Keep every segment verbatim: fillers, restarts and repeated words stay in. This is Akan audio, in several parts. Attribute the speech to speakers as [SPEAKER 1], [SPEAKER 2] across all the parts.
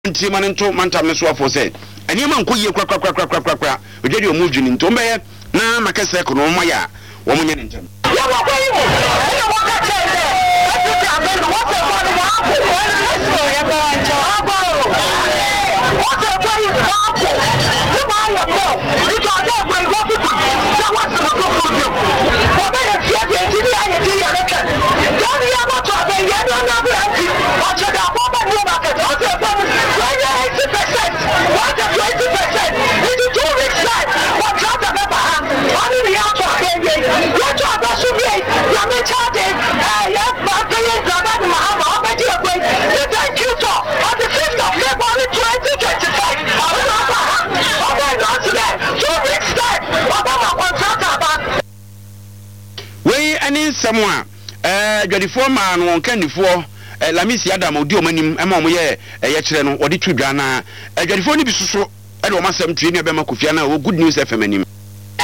[SPEAKER 1] nti man nto mantam ne so afo se ani ma nko yie kwa kwa kwa kwa kwa kwa odwedi o mu dwini nto mbeye na makase ko no mo ya wo munye ne ntam ya wa kwa yi mo ya wa ka che de ati ti abe no wo se ko no wa ko so ya ba ncho abo wo se ko yi ba ko ni ba ya ko ni to ade ko yi go tu ya wa se ko ko jo wo be ya ti ade ti ya ya ti ya ne ka don ya mo to abe ya no na be anti o che da bo ba ni ba ke o se ko eighty percent, what the twenty percent, into two weeks time, what job the paper, what in the outro, your job was to be, your mentality, yeah, but they ain't got that Mahama, I'll bet you a way, you thank you to, on the fifth of February twenty twenty-five, I'll be not today, two weeks time, what am I contract about? We, any someone, uh, twenty-four man, one candy for. Lamisi Adam odi omanim ema omo ye ye kire no odi twudwa na adwadifo ni bisuso e de omasem tue ne be makofia na wo Good News F M anim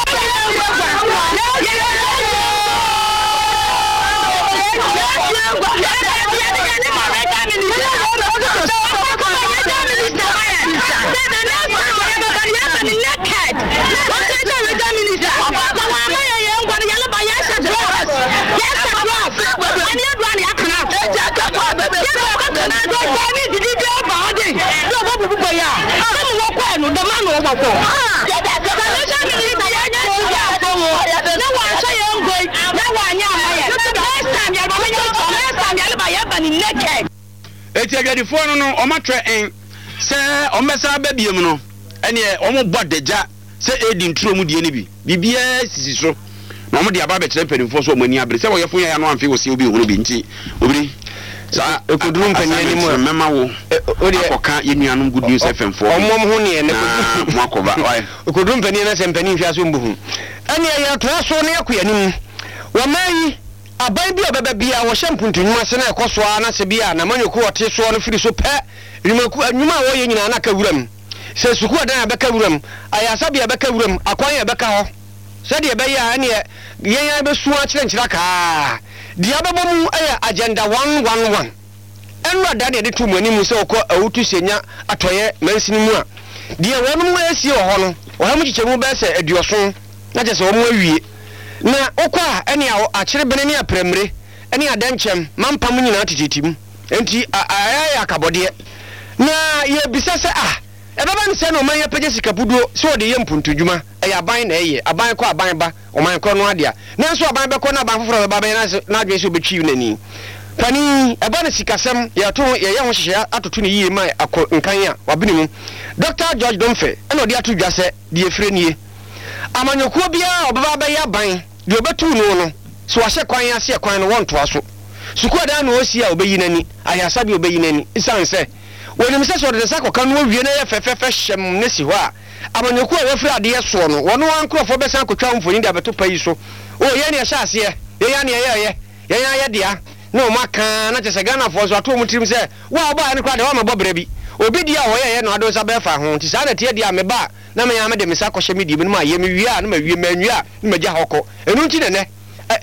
[SPEAKER 1] eti agradifo no no omatwe en se omesa ba biem no ene omo bodeja se edi nturo mu die ne bi bibia sisi so na omo de aba be kire pedifo so omani abre se wo yefo ya no amfe wo se obi huru bi nti obiri sa ekuduru mpanya ni mu mema wo odi akoka yenuanum Good News F M four omom ho ne ne mo akoba ekuduru mpanya na se mpani hwa so mbuhu ene ya to so ne akoyanim wo mai aban bi obebe bia wo hyempuntunwuma se na ekoso na se bia na manyoku wote so no firi so pe rimaku anwuma wo ye nyina na ka wuram se suku adan abeka wuram ayasa bia abeka wuram akwan ya abeka ho se de be ya ne yen be suwa kire nkira ka dia bebo mu aya agenda one one one enwa da de tu mu animu se okọ awutu senya atoye mansini mu a dia wonu mu esi ho no wo ha mu chichemu be se aduoso na je se wo mu awie na okwa ene a akire bene ne apremre ene adanchem mampam nyina tititim enti ayaya akabode na ye bisase ah ebeba nse no man ye pege sikapudo so de ye mpuntudwuma e aban na eye aban ko aban ba o man ko no adea na so aban be ko na aban foforo be ba na na adwe so betwi nani pani eba na sikasem ye to ye ye ho hye atoto ne yie mai nkan a wabene mu Doctor George Domfe ene odi atodwa se de efre nie amanyokuo bia obaba ba ya ban de obetu no no so wahye kwan ase kwan no wonto aso suku ada na osi a obeyi nani ayasa bi obeyi nani isanse woni mse so de sakoka no wie na ye fefefe hyem ne si ho a amanyokuo a wafiri ade so no wono ankrofo be san kotwa mfoni de abeto payi so o ye ne hye ase ye ye ne ye ye ye ya ye dia na o maka na tese Ghana fo so ato mutirim se wa ba ne kwa de wa mabobra bi obi dia ho ye ye no ado sa be fa ho ti sa na tie dia me ba na me ya me de me sa kohye me di me ma ye me wi a na ma wi ma nwi a na ma gya hokọ enu nti ne ne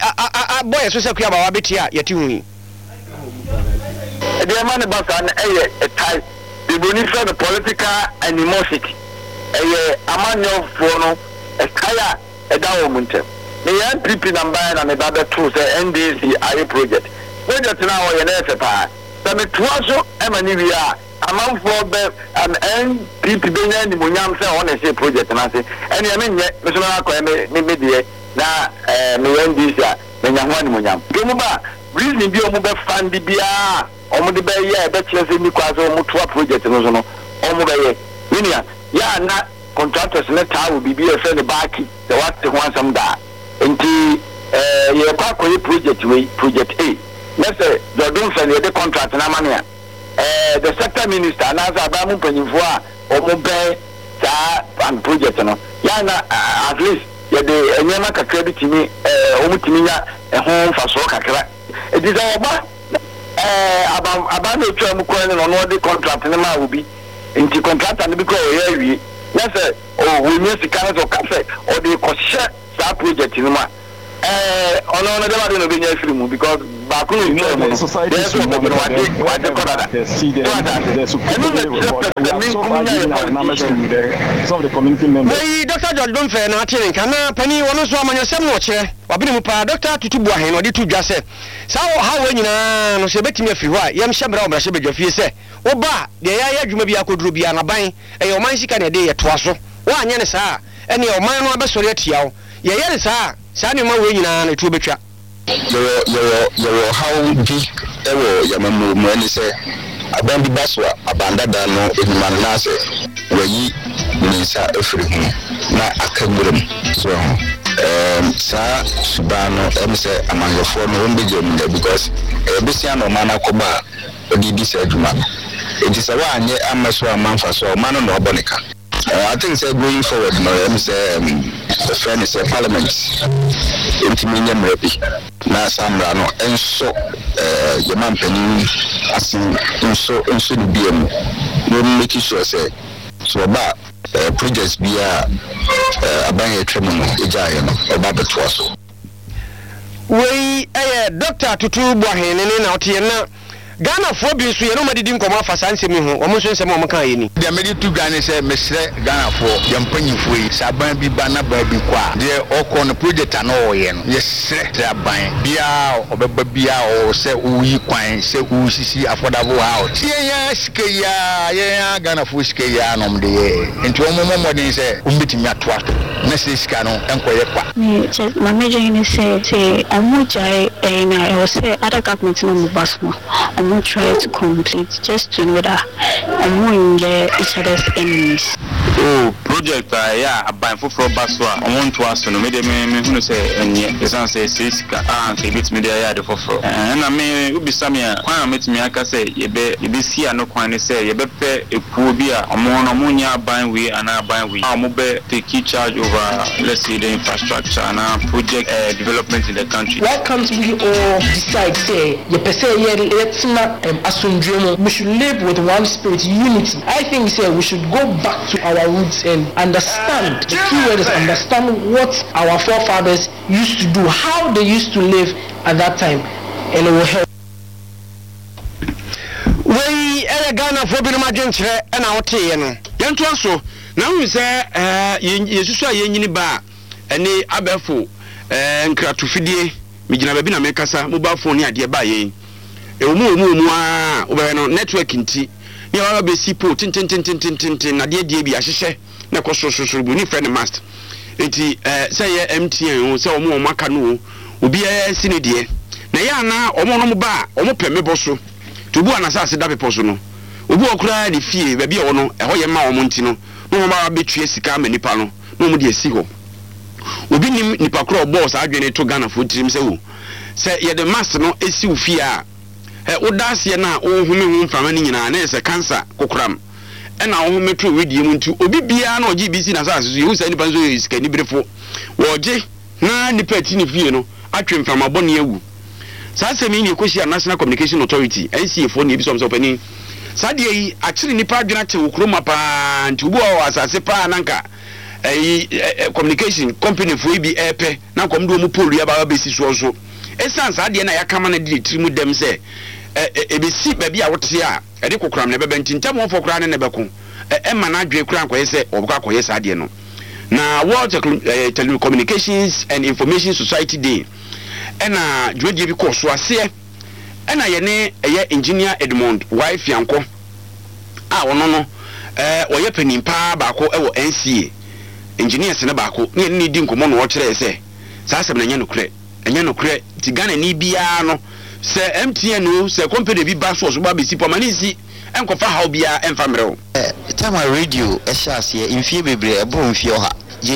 [SPEAKER 1] a boy so se kua ba wa beti a yeti hu
[SPEAKER 2] e de man ba ka na eye e tai the bonifa the political animosity eye amanyo fo no e kaya e da wo muntem me yan pipi number na me ba be to se N D C I project project na wo ye na se pa se me tuaso e mani wi a amanfo be am N P P be nya ni monyam se on e project na se ene ya me nye me so na akọ me me die na eh me N D C a me nya ho ni monyam kemu ba reason bi o mu be fund bia o mu de be ye be kire se ni kwa so mu to project no so no o mu be ye ninia ya na contractors na tawo bibi e fe ne baaki the what the one some da enti eh ye kwa ko project we project A let's say the don fe ne the contract na mania eh the sector minister na za ba mu panyimfo a o mu be sa an project no ya na uh, at least ye de enyema kakra bi timi eh o mu timi nya e ho mfaso kakra e di za oba eh aba aba no twa mu ko ne no no de contract ne ma obi nti contractor ne bi ko o ye wi na say o wo nye sika so ka say o de ko hye sa project ni ma eh ono no de ba de no be nya free mu because ba ko no twa mu
[SPEAKER 3] society is more than what they see the the some of the community members.
[SPEAKER 1] Hey, Doctor George don't fair na tire kana pani wono so amanyasem no kire wabene mu pa Doctor Tutu Buahen no de tu dwa se sa ha we nyina no se betimi afi ho a yam hyebra o brahye bedwafie se wo ba de ya ya adwuma bi akoduru bi anaban e yo man sika ne de ye toa so wo anya ne saa ene o man no abesori atia wo ye ye ne saa saa ne ma we nyina na tu betwa
[SPEAKER 4] yo yo yo how bi ewo yamamu mo ni se aban bi baswa abanda da no enuman na se wayi nisa efiri hu na akamurum so um sa subano em se amanyofo no won be jom because e besia no mana koba odidi se aduma enti se wa anye amaso amanfa so mana no obonika. I think say going forward no em say um, the friend is a parliament intiminium ready na samra no enso eh yaman panin asin enso enso ni biem no make sure say so ba projects bia aban e twem no ejaye no oba beto so
[SPEAKER 1] we eh Doctor Tutu Buahen ne na otie na Ghana for bi so ye no madidi nkomo afasa nsemi ho omo so nsem omo kan ye ni
[SPEAKER 5] de medi tu Ghana say mesre Ghana for yampanyifo yi saban bi ba na ba bi kwa de okọ no project ana o ye no ye sre traban bia obeba bia o se uyi kwan se usisi affordable house ye ya sikeya ye ya Ghana for sikeya no mde ye enti omo modern say umbetimi atoa na se sika no enkoye kwa
[SPEAKER 6] me my major in say say omo jai eh na o say other government no mo basmo I'm not trying to complete just to know that I'm more in each other's enemies.
[SPEAKER 7] Oh, project uh, yeah, about for Baswa. I want to ask you, maybe me who say and yes, I say Siska and say bit me there for and I may be some year. Why meet me? I can say you be you be see no quan say you be pay a poor beer among ammonia buying we and I buy we. I'm be take charge over let's say the infrastructure and uh, project uh, development in the country.
[SPEAKER 8] Why can't we all decide say you per se let's not um, assume we should live with one spirit, unity. I think say we should go back to our roots and understand. The key word is understand what our forefathers used to do, how they used to live at that time, and it will help.
[SPEAKER 1] We eh Ghana for bi no madwenkyere e na wote ye no yento aso na hu se eh yesusu a yenyini ba ene abefo eh nkratofidie migina ba bi na mekasa mobile phone ni ade ba ye e omu omu omu a obe no network nti ni wa be sipo tin tin tin tin tin tin na de de bi ahyehye na kosososo bu ni friend mast enti eh say ye M T N o say omu omu aka no obi e sine de na ya na omu no mo ba omu peme boso tubu anasase da pepo so no obi okura de fie ba bi e wo no e ho ye ma omu nti no no mo ba betue sika ma nipa no no mo de esi ho obi nim nipa kro boss adwene to Ghana fo tirim se wo se ye de mast no esi wo fie a eh odase na ohumi hu mfama ni nyina na ese cancer kokram e na ohumi to wedie mu nti obi bia na ogi bisi na sase so ye usa nipa so ye sika ni brefo woje na nipa ti ni fie no atwe mfama bone awu sase mi ni koshi National Communication Authority N C A fo ni bi so so pani sade yi akiri nipa adwena te okroma pa nti obu o asase pa nanka eh communication company fo bi epe na komdo mu polu ya ba besi so so esan sade na yakama na di trimu dem se e be si ba bi a wote a e de kokram na bebe ntintam won fokra ne ne beko e ma na adwe kura nkoye se obuka koye sade no na World Telecommunications and Information Society Day ena dwedie bi koso ase ena ye ne eye engineer Edmond wife yanko a wono no eh oye panimpa ba ko e wo N C A engineers ne ba ko ne ne di nkomo no wo kire se sa asem na nya no kure enya no kure ti Ghana ni bia no se M T N no se company bi ba so so ba be si pomanisi enkofa ha bia emfa mrew
[SPEAKER 4] eh tama radio e sha ase infie bebre e bo mfie oha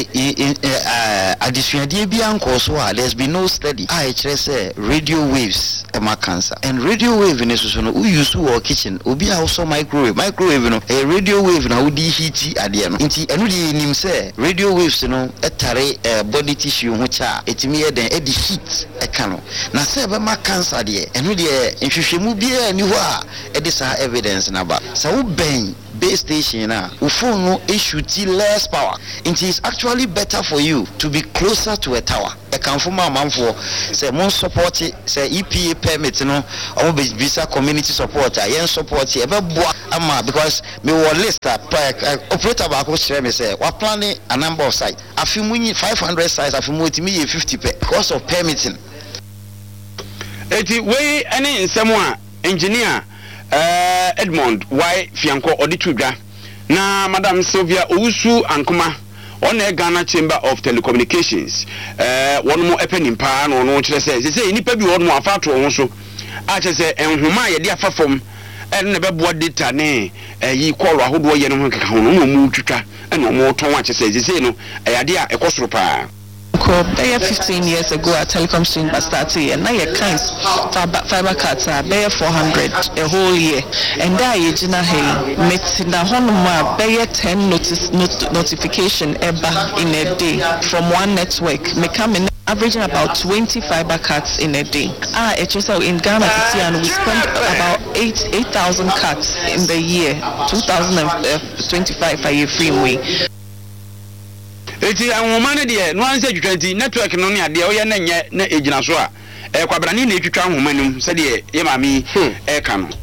[SPEAKER 4] additionally there's been no study I say radio waves ema cancer and radio wave in so no we use to kitchen obi also microwave microwave no a radio wave na udi heat ade no nti enu di nim say radio waves no etare body tissue ho cha etimi e den e di heat e kano na say be ma cancer de enu de nhwehwemu bia ni ho a e de sa evidence na ba sa wo ben base station na wo phone no issue less power. It is actually better for you to be closer to a tower. E kan fo ma manfo say mon support say E P A permit no o be visa community support a yen support e be boa ama because me wo list operator ba ko share me say we planning a number of sites afimunyi five hundred sites afimu otimi ye fifty because of permitting.
[SPEAKER 1] Eti we any nsemo a engineer uh, Edmond Y Fianko Oditudwa na Madam Sylvia Owusu Ankuma on a Ghana Chamber of Telecommunications uh, one more epening pa no no kire say say nipa bi one more afato won so a kire say enhoma ye de afafom e na be boa data ne yi call ahodo ye no ho keka ho no mu twitwa e no mo ton a kire say say no e ade a ekosoro pa.
[SPEAKER 9] There fifteen years ago at Telecom Chamber started and now your kinds fiber cards are there four hundred a whole year and there you jina hey met na honoma bear ten notice not, notification ever in a day from one network me come in averaging about twenty fiber cards in a day. Ah, H S L in Ghana and we spend about eight eight thousand cards in the year two thousand twenty-five for your free way.
[SPEAKER 1] Eti anwoma de no anse twenty network no ne ade o ye na nye na ejina so a e kwabra ni na etwitwa anwoma num se de ye mami e ka no.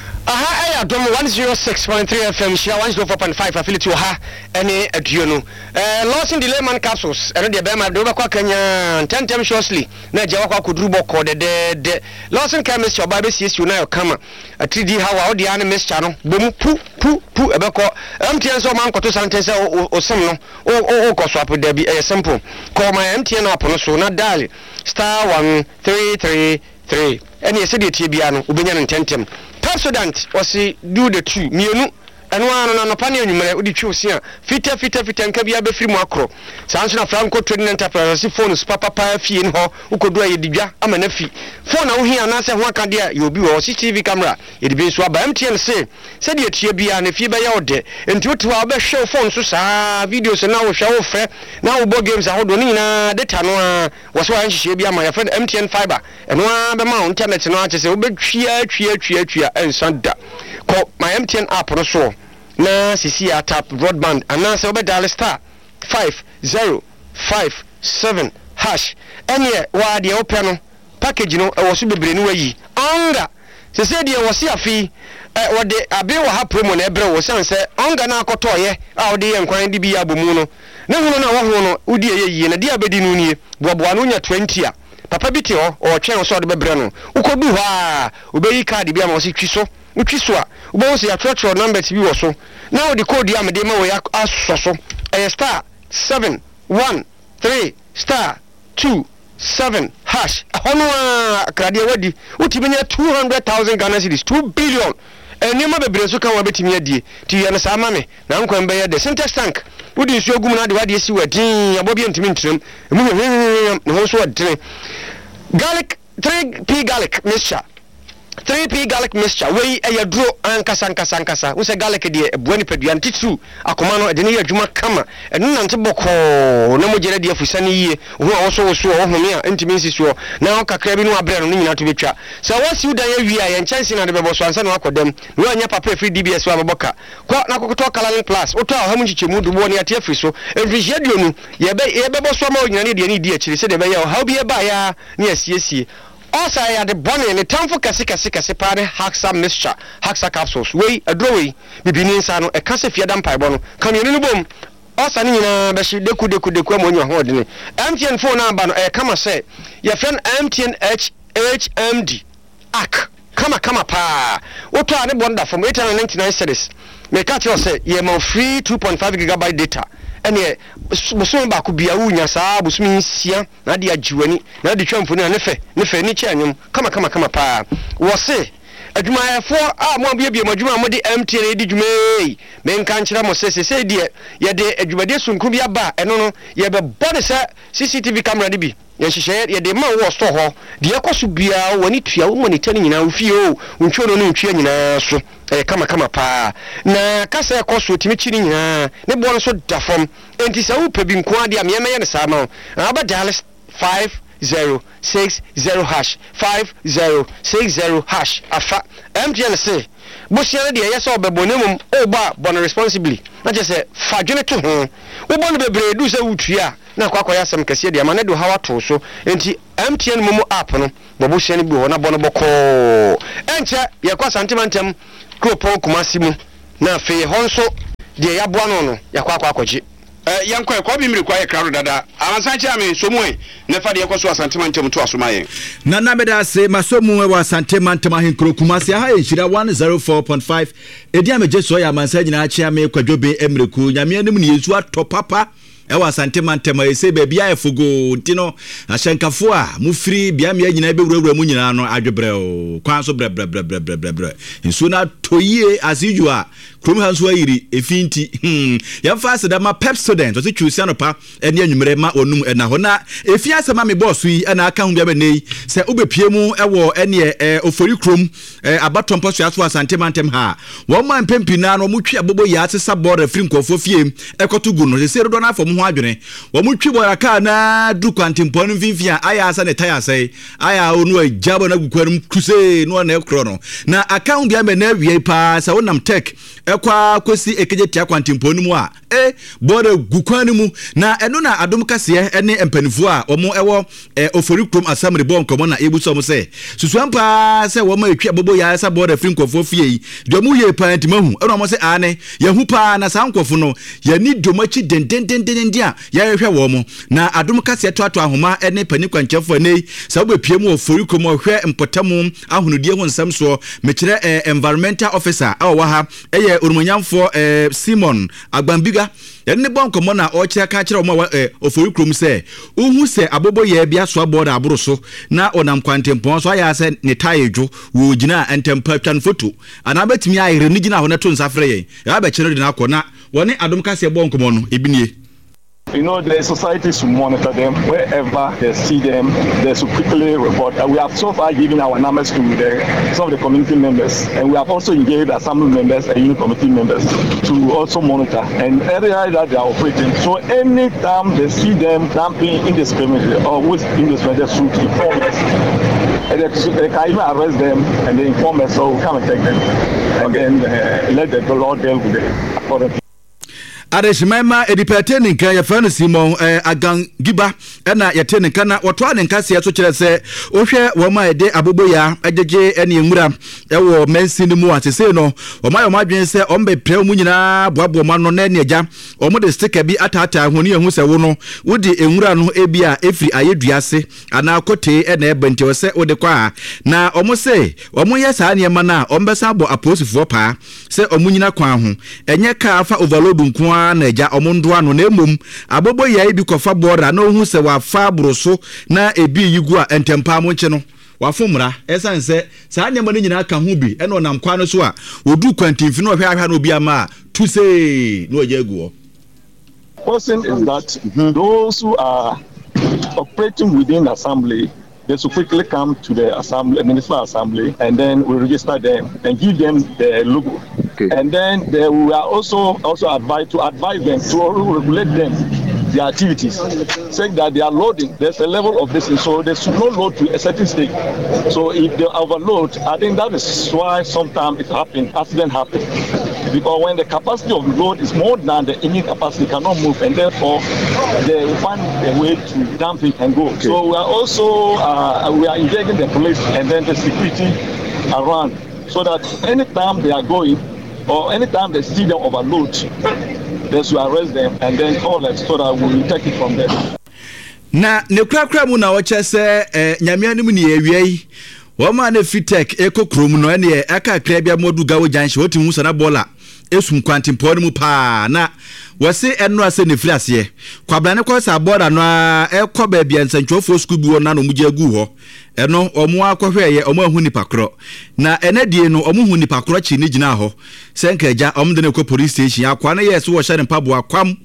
[SPEAKER 10] Aha aya dom one oh six point three F M share one oh four point five affiliate ha ene aduo no eh Lawson delay man capsules ene de be ma de obakwa kanya ten tem shortly na je wakwa koduru boko de de Lawson chemist oba be siesie na yo kama three D hawa odi an mixture no bom pu pu pu ebeko M T N so man koto santen se o sem no o o ko swap de bi eh simple call my M T N app no so na dial star one three three three ene se de tie bia no obenya no tentem Pepsodent was do the two mienu eno anu na pa na enwumere odi twi osia fita fita fita nka bia be firi mu akro sanso na Franco Trading Enterprise phone papa pa fie no ho ukodu aye didwa ama na fi phone na wo hia na se ho aka de a obi wo C C T V camera ye de bi so aba M T N se se de tie bia na fie be ya ode enti wotu a be hwe phone so saa videos na wo hwe wo fe na wo bo games ahodo ni na data no a wo so an hye bia ma ya friend M T N fiber eno a be ma internet no a che se wo be twia twia twia twia ensanda ko my M T N app no so na sisi ya tap broadband and se obe dial star five zero five seven hash enye wa de open no package no e wo so bebre ni wayi onga se se de wo se afi e wo de abe wo ha promo na ebre wo san se onga na akotoye a wo de ye nkwan de bi ya bomu no na hunu na wo ho no udi ye yi na de abedi nu nie boaboa no nya twenty a papa bi te ho o twen so de bebre no ukodu ha obeyi card bi am wo se twi so utwi so a ubo se ya trotro number ti bi wo so now the code ya me de ma wo ya asoso eh star seven one three star two seven hash hono a krade wadi utimi nya two hundred thousand Ghana cedis two billion enima bebre so kan wa betimi adie ti ya na sa ma me na nkwan be ya de syntax tank udi nsu ogum na de wadi esi wadin abobi ntimi ntrem emu ne ho so wadin garlic three P garlic mixture three P garlic mixture we e yadro ankasa ankasa ankasa wo se garlic de ebuani peduan titru akoma no de ne yadwuma kama eno nante boko na mo gere de afusa ne yie ho a wo so wo so wo home a ntimi nsisuo na kakra bi no abre no nyina to betwa so wasi udan ya wi a ye nchansi na de bebo so ansa no akodam no anya papa free D B S wa boboka ko na kokoto kalaling plus oto a ha mu chichemu du bo ne ate afri so enfrihia dio nu ye be ye bebo so ma onyina ne de ne di akiri se de be ye ha bi e ba ya ne asiesie also I had the bonnet and the time for Casika Sika Separe Haxa mixture, Haxa capsules. Way a drawing, Bibini Sano, a Cassifia Dampibono, come in the boom. Also, Nina, Bashi, de could de could de come on your holding. M T N phone number, a come say, your friend M T N H H M D. Ak, come a come a pa. What are the wonder from eight hundred ninety-nine cities? Make out your say, ye more free two point five gigabyte data. Ene busumi ba ku bia wunya saa busumi sia na de ajiwani na de twamfo na nefe nefe ni che anyum kama kama kama pa wo se adwuma yefo a mo bia bia adwuma mo de M T N de dwuma yi me nka nkyira mo se se de ye de adwuma de sunku bia ba eno no ye be body se C C T V camera de bi ye hihye ye de ma wo store ho de yekoso bia woni tua wo monitor ni nyina wo fie o ntwo no no ntwa nyina so eh kama kama pa na kasa ekoso timi chiri nyina ne bo no so da fom enti sa wo pebi nko ade a me me ye ne sa ma aba dial five zero six zero hash five zero six zero hash afa M T N say busia de yes obebonemu oba bon responsibly na je say fadwene to ho wo bon bebre du say wutua na kwa kwa yasem kese de amane do hawa to so enti M T N mumu app no bobusia ne bi ho na bono boko enche ye kwa santimantem kropon kumasi mu na fe honso de yaboa no no yakwa kwa akwaji eh yankwa kwa bi miri kwa ye kraro dada amansanche ame somuwe ne fa de yekoso asantimantem to asomaye
[SPEAKER 11] na na beda se masomu wa asantimantem ahin kumasi ha ye shira one oh four point five edi ameje so ya amansanche na achi ame kwadwobe emreku nyame anim ne yesu atopapa ewa santimantem ese bebia efugo ntino ahyankafo a mufiri bia me nyina bewurawura mu nyina no adwebre o kwan so bre bre bre bre bre bre nso na toyie asiju a krom hanso ayiri efinti hmm ya fast da ma pep student so twusia no pa ene anwumere ma onum na ho na efi asema me boss yi na aka hu bia benei se ubepie mu ewo ene e ofori krom abatompo so aso santimantem ha wo ma mpempi na no mutwi abobo ya atesa board free nkofo fie ekoto gu no se do na afom ho adwene wo mutwi board ka na du kwantimpo no mfimfia aya asa ne taya sai aya onu ajabo na gukwanum kruse no na ekro no na aka hu bia be na wie pa sa wonam tech ekwa kosi ekejetia kwantimpo no mu a eh board gukwan mu na eno na adom kase ene empanifo a omo ewo ofori krom asamre bon komo na ebuso mo se susuampa se wo ma etwa bobo ya asa board free nkofo fie do mu ye pa ntimahu eno mo se ane ye hu pa na sa nkofo no ya ni domachi dendendenden dia ya hwe wo mo na adom kase to ato ahoma ene pani kwanchefo nei sa wo bepie mu ofori krom hwe mpotamu ahunudie ho nsam so mekire environmental officer awa ha eye orumonyamfo Simon Agbambiga ene bon komo na o kire ka kire o ofori krom se uhu se abobo ye bia so aboda aboro so na onam kwantempon so aya se ne tayejo wo gina entempa twan photo ana betimi ayire ni gina ho na to nsafre ye ya ba kire de na akona woni adom kase bon komo no ebinie.
[SPEAKER 3] You know, the societies to monitor them. Wherever they see them, they should quickly report. And we have so far given our numbers to the, some of the community members. And we have also engaged assembly members and unit committee members to also monitor and area that they are operating. So anytime they see them dumping indiscriminately or with indiscriminately, they should inform us. And they, they can even arrest them and they inform us, so we come and take them. And then uh, let the law deal with it accordingly.
[SPEAKER 11] Adeshimema edipateni nka ya fana Simon eh, Agan Giba ena yateni nka na watwa ne nka se so kire se ohwe wo ma ede abobo ya ajeje ene enwura ewo mensi ni mu atese no wo ma yo madwen se ombe pre mu nyina boabo ma no na ne eja omo de sticker bi atata honi ehu se wo no wodi enwura no ebia efri ayeduase ana kote ena ebente wo se wode kwa na omo se omo ye sa ne ma na ombesa bo aposifo pa se omo nyina kwa ho enye ka afa overload nko na eja omondo ano na emom abobo ya ebi kofa bora na ohun se wa fa broso na ebi yigu a entempa mo nche no wafomra esan se sa nyama ne nyina ka hu bi e no nam kwa no so a odu kwantimfi no hwe ahwa no bi ama to say no eja guo.
[SPEAKER 3] Person is that mm-hmm. those who are operating within assembly, they should quickly come to the assembly, municipal assembly, and then we register them and give them the logo. Okay. And then they, we are also also advised to advise them to regulate them their activities, saying that they are loading. There's a level of this, so they should not load to a certain stage. So if they overload, I think that is why sometimes it happens, accident happens. Because when the capacity of the load is more than the engine capacity, cannot move, and therefore they will find a way to dump it and go. Okay. So we are also uh, we are engaging the police and then the security around, so that anytime they are going or anytime they see them overload, they should arrest them and then call us so that we will take it from there.
[SPEAKER 11] Na ne kura kura mu na wacha se nyamia nimu ni ewiei woma na fitek ekokrom no ene aka kra bia modu gawo janshi woti hu sana bola esum kwantimpo no mu pa na wase eno ase ne firi ase kwabla ne kwasa aboda no ekọ ba bia nsantwofo school bi wona no mugye gu ho eno omo akohweye omo ahu nipa kro na ene die no omo hu nipa kro chi ni gina ho senka eja omo de ne ko police station akwa na yes wo hye ne pabo akwam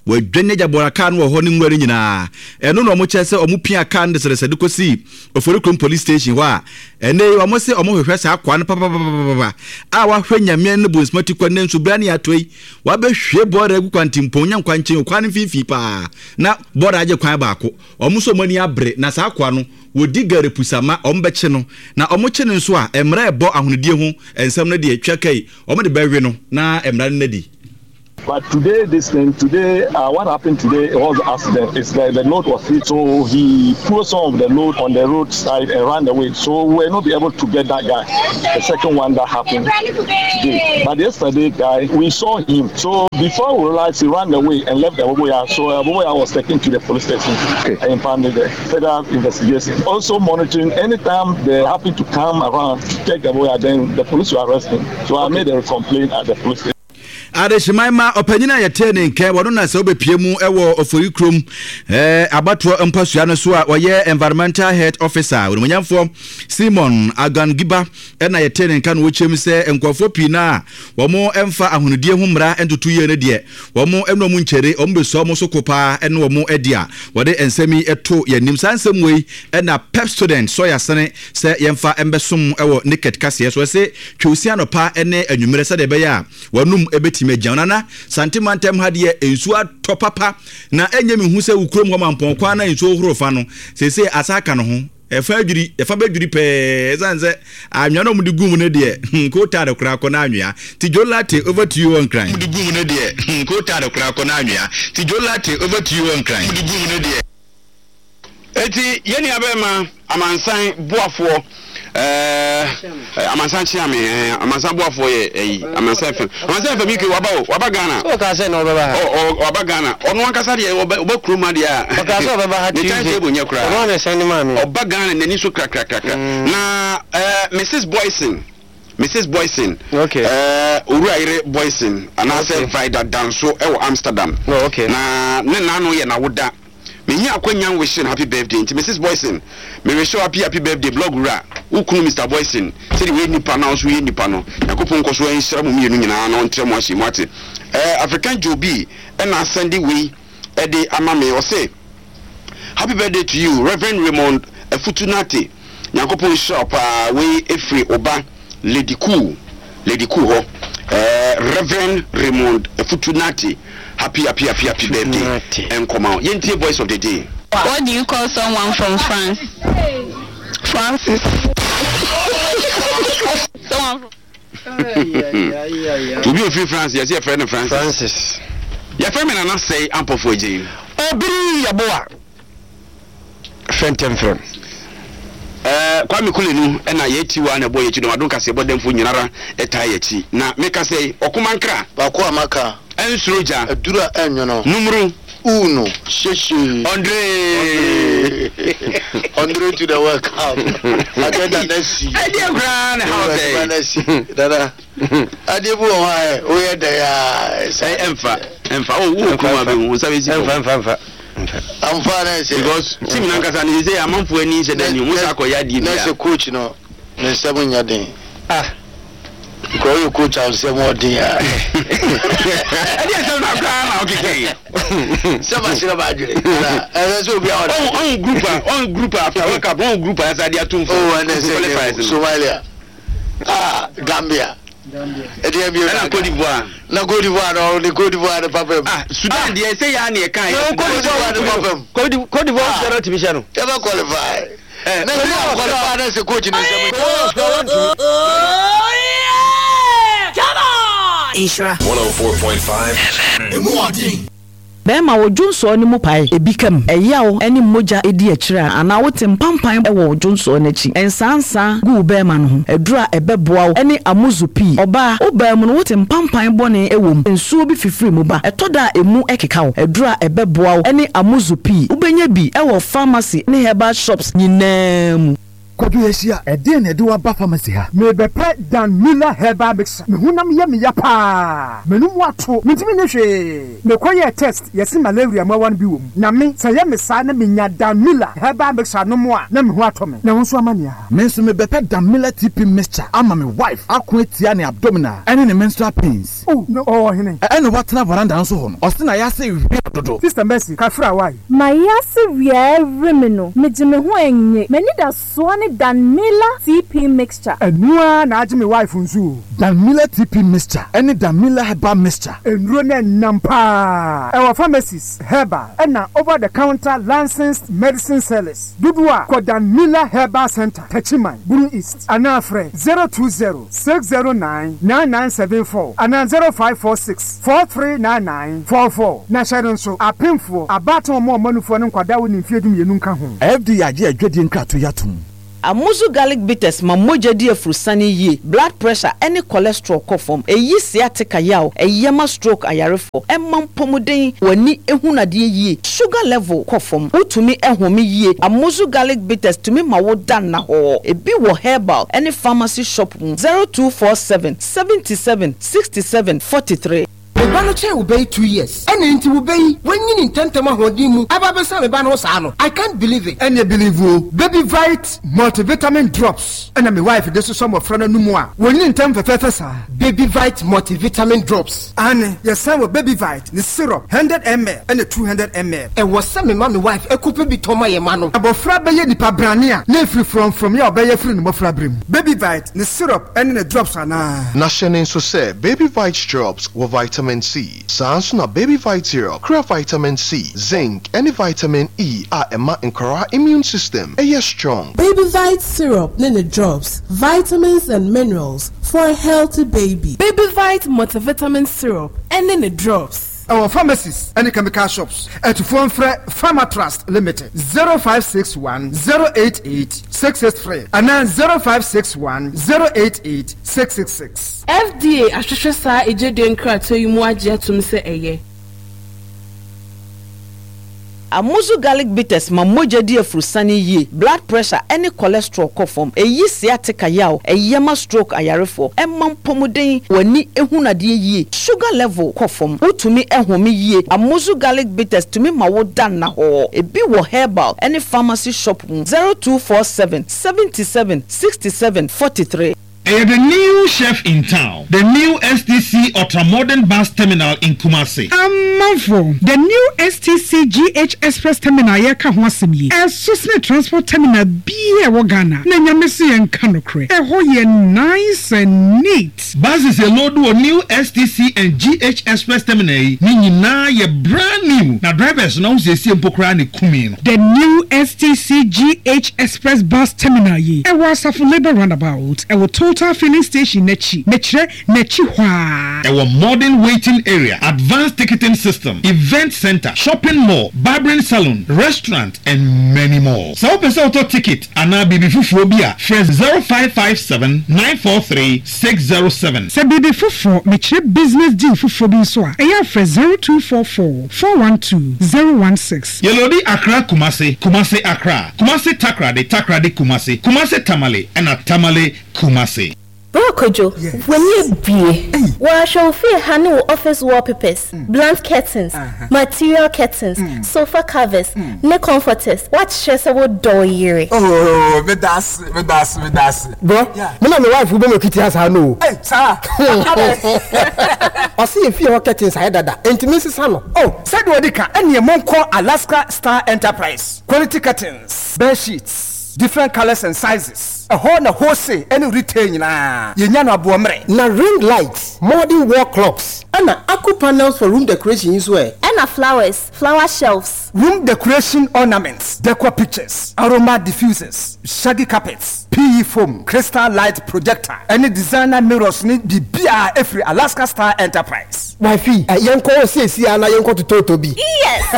[SPEAKER 11] wadwane jabora kan wo ho ne nware nyina eno no mo chese omo pia kan de sere de kosi Oforikrom police station wa ene omo se omo hwehwe sa akwa no papa papa a wa hwe nyame ne bonsmati kwa ne nsubrani atoi wa be hwe bora agu kwantimpo nya nkwanche kwa ne fifi pa na bora aje kwan baako omo so mani abre na sa akwa no wodi gare pusama ombeche no na omoche ne nso a emra ebo ahonedie ho ensam no de atwa kai omo de bawe no na emra ne di.
[SPEAKER 3] But today, this thing, today, uh, what happened today was an accident. It's the, the load was hit, so he put some of the load on the roadside and ran away. So we were not be able to get that guy. The second one that happened today. But yesterday, guy, we saw him. So before we realized he ran away and left the Aboboya. So Aboboya was taken to the police station okay. and impounded the federal investigation. Also monitoring anytime they happen to come around, check Aboboya, then the police will arrest him. So okay. I made a complaint at the police station.
[SPEAKER 11] Ade Shimaima opanyina yete ne nke wono na se obepie mu ewo Oforikrom eh abato empasua no so a oye environmental health officer wonmanyamfo Simon Agangiba na yete ne nka no wochem se enkofo pi na wo mo emfa ahonudie hu mra entutu ye ne de wo mo eno mu nchere ombeso mo sokopa ene wo mo edia wode ensemi eto yanim sansem wei na pep student so yasene se yemfa embesom ewo naked kase so se twusia no pa ene anwumere se de be ya wonum ebeti mejanana santimantem hade ensu atopapa na enyemi hu se ukrom ho mampon kwa na ensu horofa no sese asaka no ho efa adwiri efa badwiri pe zanze anwa no mudi gum ne de ko tare kura ko na anwa ti jolate over to you on crime mudi gum ne de ko tare kura ko na anwa ti jolate over to you on crime mudi gum ne de
[SPEAKER 1] eti yeni abema amansan boafo eh amansan chiame amansan boafo ye eh amansan fe amansan fe biki waba waba Ghana
[SPEAKER 10] o ka se no baba
[SPEAKER 1] o waba Ghana ono ankasa de oba kroma de a
[SPEAKER 10] o ka se baba ha ti
[SPEAKER 1] o
[SPEAKER 10] no se ni mami
[SPEAKER 1] oba Ghana nani so kra kra kra na eh Missus Boyson Missus Boyson
[SPEAKER 10] okay
[SPEAKER 1] eh Uraire Boyson anase Vida Danso e Amsterdam
[SPEAKER 10] no okay
[SPEAKER 1] na ne nanu ye na woda me here akwanya wishing happy birthday to Missus Boyson me wish you happy happy birthday blog ra ukunu Mister Boyson say the way nipa na so we nipa no yakopon ko so enhyira mu mienu nyina na ontrem ahye mu ate eh African Jobi e na send we e de amame o say happy birthday to you Reverend Raymond Efutunati yakopon shop uh, we efri oba Lady Cool Lady Cool ho eh Reverend Raymond Efutunati happy happy happy happy birthday and come out yentie voice of the day.
[SPEAKER 6] What do you call someone from France? Francis. Someone from
[SPEAKER 1] to be a free France, yes, your friend Francis.
[SPEAKER 10] Francis.
[SPEAKER 1] Your friend and I say ample for Jane.
[SPEAKER 10] Obiri yaboa. Fentem friend.
[SPEAKER 1] Eh Kwame Kulenu e na yeti wa na boy yeti no adon kase bodem fo nyinara eta yeti na meka say okumankra
[SPEAKER 2] ba ko amaka
[SPEAKER 1] ensuroja
[SPEAKER 2] adura enyo no
[SPEAKER 1] numru
[SPEAKER 2] uno sheshe Andre Andre to the World Cup agenda nasi
[SPEAKER 1] ade grand house
[SPEAKER 2] nasi dada ade bu o ha o ye da ya
[SPEAKER 1] say emfa emfa o wo kuma be wo sabe si
[SPEAKER 10] emfa emfa emfa
[SPEAKER 2] I'm fine
[SPEAKER 1] because team nankasa ni say amanfo ani se dan ni mo sa koya di
[SPEAKER 2] na se coach no na seven ya den
[SPEAKER 10] ah
[SPEAKER 2] ko you coach am se mo den ya
[SPEAKER 1] ade se na kwa na okike
[SPEAKER 2] se ba se ba jure eh so bi awon
[SPEAKER 1] on group on group after World Cup on group as ade atum for
[SPEAKER 2] oh and say Somalia ah Gambia Ede bi
[SPEAKER 1] na Côte d'Ivoire
[SPEAKER 2] na Côte d'Ivoire no the Côte d'Ivoire the problem
[SPEAKER 1] ah Sudan dey say ya na e kan
[SPEAKER 2] no Côte d'Ivoire the problem
[SPEAKER 10] Côte d'Ivoire zero to be no
[SPEAKER 2] ever qualify eh na no qualify na se coach ni se
[SPEAKER 12] oh yeah come on Ishra
[SPEAKER 13] one oh four point five F M
[SPEAKER 12] Bema wo Junso ni mu pai ebikam eyawo eni moja edi akira ana wote mpampan e wo Junso n'achi ensansa gu bema no ho edura ebeboa eni amuzupi oba obam no wote mpampan bone ewom ensuo bi fifiri mu ba etoda emu ekeka wo edura ebeboa eni amuzupi ubenya bi e wo pharmacy ne herbal shops nyinam
[SPEAKER 14] Kodu Asia, a day and do a buffer Messia. May be pet than Miller Herbal Mixer. Mehunam Yami Yapa. Menumwato, Mintimination. The quiet test, yes, malaria, my one view. Nami, Sayam Sana Minya Dan Miller Herbal Mixer no more. Namwatome. No so mania. Mensu me be pet than Miller T P Mixture. I'm my wife. I quit Tiani abdominal. And in the menstrual pains. Oh, no, oh, Henny. I know what's not veranda so on. Austin, I say, Sister Mercy, Kafra, why? My yasi, we are remino. Mijime Wang, many da swanny than Miller T P Mixture. And one, I me wife unzu. Dan Miller T P Mixture. Any Dan Miller Herbal Mixture. And Rune Nampa. Our pharmacies, Herbal, and now over the counter licensed medicine sellers. Dudua, Kodan Miller Herbal Center, Techiman, Buru East. Anafre zero two zero six zero nine nine nine seven four. And zero five four six four three nine nine four four. Nasharon so a painful a battle more money for an quadawin in Fiedum Yenunka home. F D I G getting cut to Yatum.
[SPEAKER 12] Amuzu garlic bitters ma moja di afrusani ye blood pressure any cholesterol kofom e yi sciatica yaw e yema stroke ayarefo e mampomuden wani ehuna die ye sugar level kofom utumi ehome ye Amuzu garlic bitters tumi ma wo dan na ho e bi wo herbal any pharmacy shop zero two four seven seven seven six seven four three.
[SPEAKER 15] Mebano che obey two years. And inti obey when you intend to mahodimu. Ababesa mebano sano. I can't believe it.
[SPEAKER 14] And you believe you Baby Vite multivitamin drops. And my wife this is some of friend numwa. When you intend for fefesa.
[SPEAKER 15] Baby Vite multivitamin drops.
[SPEAKER 14] And your son with Baby Vite the syrup one hundred milliliters and the two hundred milliliters.
[SPEAKER 15] And was some my wife a couple be toma yemano.
[SPEAKER 14] About frabaye di pabrania. Ne free from from your baye free no frabrim. Baby Vite the syrup and the drops are na.
[SPEAKER 16] National so say Baby Vite drops with vitamin C. Sansuna Baby Vite syrup, clear vitamin C, zinc, and vitamin E are Emma and Kara immune system. A yes strong.
[SPEAKER 17] Baby Vite syrup, nene drops, vitamins and minerals for a healthy baby. Baby Vite multivitamin syrup, and nene drops.
[SPEAKER 14] Our pharmacies and chemical shops at Phone Fre Pharma Trust Limited zero five six one zero eight eight six eight three and then zero five six one zero eight eight six six six.
[SPEAKER 17] F D A Ashusha Sa Ejeden Krato Yumuaji Tumse Eye.
[SPEAKER 12] Amuzu garlic bitters ma moja di afrusani ye blood pressure any cholesterol kofom e yi sciatica yaw e yema stroke ayarefo e mampomuden wani ehuna die ye sugar level kofom utumi ehome ye Amuzu garlic bitters tumi ma wo dan na ho e bi wo herbal any pharmacy shop zero two four seven seven seven six seven four three.
[SPEAKER 18] Uh, the new chef in town, the new S T C Ultra Modern Bus Terminal in Kumasi.
[SPEAKER 19] Um, the new S T C G H Express Terminal yeka hwasemi. A Susne Transport Terminal be a Wagana. Na nyamesi en kanokre. E ho ye nice and neat.
[SPEAKER 18] Buses a load of new S T C and G H Express Terminal. Ni nyina ye brand new. Na drivers now se si empokra ni kumi.
[SPEAKER 19] The new S T C G H Express Bus Terminal ye. E was a labor roundabout. E wo total filling station nechi nechre nechi hwa.
[SPEAKER 18] Our modern waiting area, advanced ticketing system, event center, shopping mall, barbering salon, restaurant, and many more. So person auto ticket and now baby fufu bia fresh zero five five seven nine four three six zero seven.
[SPEAKER 19] Se baby fufu nechre business deal fufu bi so a eya fresh zero two four four four one two zero one six.
[SPEAKER 18] Yelodi Accra Kumasi, Kumasi Accra, Kumasi Takrade, Takrade Kumasi, Kumasi Tamale, and a Tamale Kumasi.
[SPEAKER 20] Kojo, yes. When you be, well, shall feel handle office wallpapers, mm. blank curtains, uh-huh. material curtains, mm. sofa covers, mm. neck comforters. What shares about door year?
[SPEAKER 14] Oh, me das, me das, me das.
[SPEAKER 15] Bro, yeah. Me and my wife will be looking at her no.
[SPEAKER 14] Hey, sir.
[SPEAKER 15] I see if you are curtains, I had that. Intimacy, son.
[SPEAKER 14] Oh, said Wadika, and your mom call Alaska Star Enterprise. Quality curtains, bed sheets, different colors and sizes. A whole na wholesale any retail na yenyana abuomre
[SPEAKER 15] na ring lights, modern wall clocks, and aqua panels for room decoration as well.
[SPEAKER 20] And flowers, flower shelves,
[SPEAKER 14] room decoration ornaments, decor pictures, aroma diffusers, shaggy carpets, P E foam, crystal light projector, any designer mirrors need the B R every Alaska Star Enterprise.
[SPEAKER 15] Wifey, a young call says here and I young to Totobi.
[SPEAKER 20] Yes.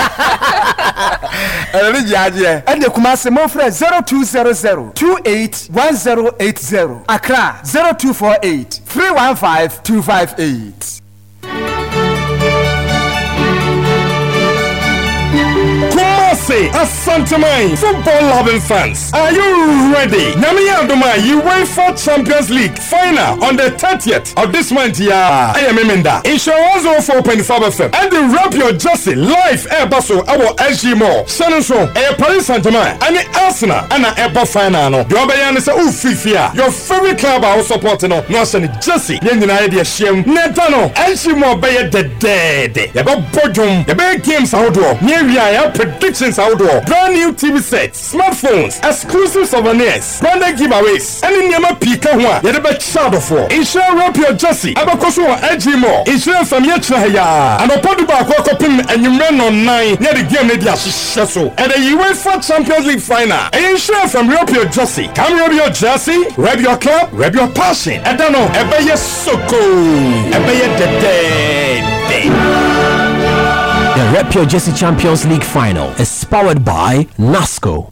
[SPEAKER 14] And the Kumasi Mofre zero two zero zero two eight one zero eight zero. Accra zero two four eight three one five two five eight.
[SPEAKER 21] Kumasi Hey, Asantamai, football-loving fans, are you ready? Namia Doma, UEFA Champions League final on the thirtieth of this month. Yeah, I am Emenda. Insurance one oh four point five F M. And the Wrap Your Jersey live air basso our S G Mall. Shannon Air Paris Saint-Germain, and Arsenal, and an air final. No, your bayan is a Ufifia. Your favorite club are supporting no, no, Shannon Jersey. Yen the idea, Shem, Netano, S G Mall, Bayer the dead. You got Bodum, the big games outdoor. Near we predictions outdoor. Brand new T V sets, smartphones, exclusive souvenirs, branded giveaways, and in Yama Pika, you're the best shadow for. Insure Wrap Your Jersey, Abakoso, S G Mall, Insure from Yachaya, and a Poduba Kokopim, and you men on nine near the game media Shasso, and the UEFA Champions League final. Insure from Wrap Your Jersey. Come Wrap Your Jersey, Wrap Your Club, Wrap Your Passion. I don't know, Ebeye Soko, Ebeye Dede.
[SPEAKER 22] The Wrap Your Jersey Champions League final is powered by NASCO.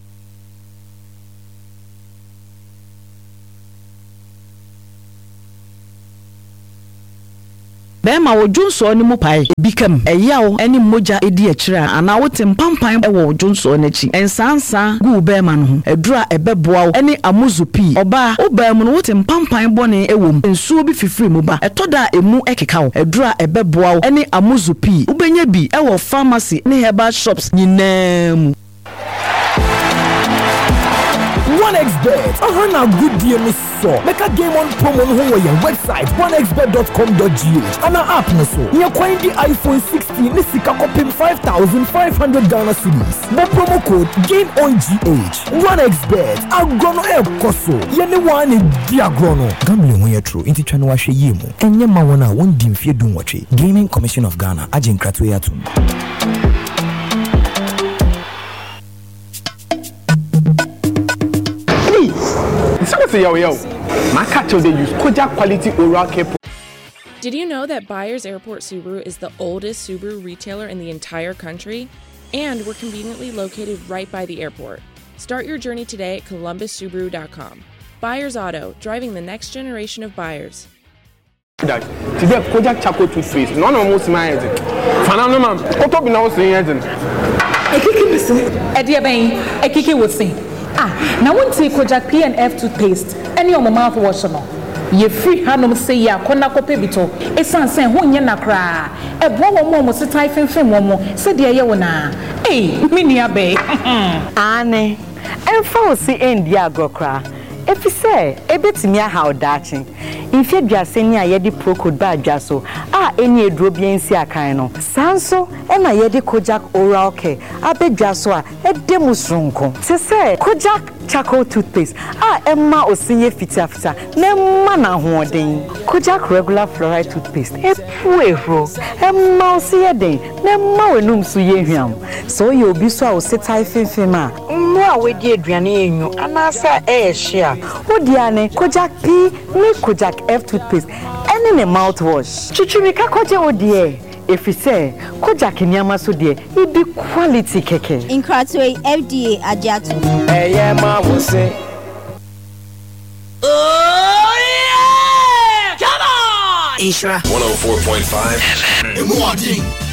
[SPEAKER 12] bɛɛma wo dwonso ne mu pae bikam ɛyaw ɛne moja edi akyira ana wo tempampan ɛwɔ dwonso n'akyi ɛnsansa gu bɛɛma no ho ɛdura ɛbɛboa wo ɛne amuzu pii ɔba wo bɛɛmu no wo tempampan bɔne ɛwɔ mu nsuo bi fifiri mu ba ɛtɔda emu ɛkeka wo ɛdura ɛbɛboa wo ɛne amuzu pii wobɛnya bi ɛwɔ pharmacy ne herbal shops nyinaa mu.
[SPEAKER 23] one x bet aha na good deal me so make a game on promo no ho your website one x bet dot com dot g h ana app no so you coin the iPhone sixteen ne sika kopim five thousand five hundred Ghana cedis but promo code game on G H one x bet agrono e koso ye ne one e di agrono gambling ho ye true inti twa no ahwe ye mu enye ma wona won di mfie dum watwe Gaming Commission of Ghana agent krato ya tum.
[SPEAKER 24] Did you know that Byers Airport Subaru is the oldest Subaru retailer in the entire country? And we're conveniently located right by the airport. Start your journey today at columbus subaru dot com. Byers Auto, driving the next generation of buyers.
[SPEAKER 25] Today, Kojak Charcoal toothpaste. No one almost my head. Fanano man, what up in our saying?
[SPEAKER 26] I kick it listen. Eddie Bain, I kick it with saying. Ah, now one take Kojak P and F toothpaste. Any on my mouthwash no. Ye free hanum say ya kona kope bito. Esan sen ho nya nakra. E bo wo mo mo se typing film wo mo. Se de ye wo na. Eh, me nia be.
[SPEAKER 27] Ane. Emfa o si endi agokra. Efi se ebetimi aha odachi. Infe duase ni a ye di procode ba adwaso. Ah, eni eduro bi ensi akan no. Sanso e na ye di Kojak oral care. Abedwaso a e de musronko. Se se Kojak charcoal toothpaste ah emma osinye fita fita na emma na hoden Kojak regular fluoride toothpaste e puero emma osinye den na emma wenum so ye hwam so ye obi so a osetai fimfim a mmo a wedi aduane enyu anasa e hye odi ane Kojak P ni Kojak F toothpaste ene ne mouthwash chichimika koje odi e if you say Kojak nyama so de e be quality keke
[SPEAKER 28] in Kratway F D A Ajato
[SPEAKER 23] eh yeah ma will say
[SPEAKER 28] oh yeah come on
[SPEAKER 13] Isra one oh four point five F M.